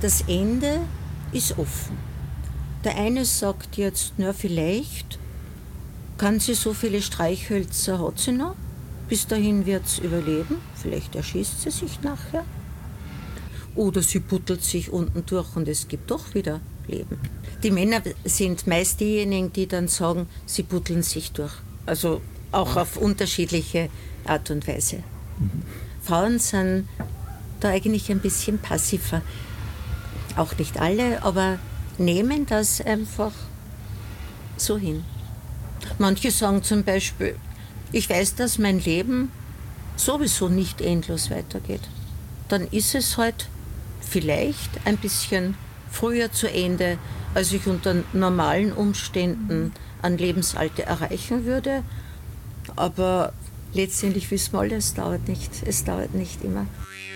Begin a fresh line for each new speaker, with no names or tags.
Das Ende ist offen. Der eine sagt jetzt, na vielleicht kann sie so viele Streichhölzer hat sie noch. Bis dahin wird sie überleben. Vielleicht erschießt sie sich nachher. Oder sie buttelt sich unten durch und es gibt doch wieder Leben. Die Männer sind meist diejenigen, die dann sagen, sie butteln sich durch. Also auch auf unterschiedliche Art und Weise. Frauen sind da eigentlich ein bisschen passiver. Auch nicht alle, aber nehmen das einfach so hin. Manche sagen zum Beispiel, ich weiß, dass mein Leben sowieso nicht endlos weitergeht. Dann ist es halt vielleicht ein bisschen früher zu Ende, als ich unter normalen Umständen an Lebensalter erreichen würde. Aber letztendlich wissen wir alle, es dauert nicht immer.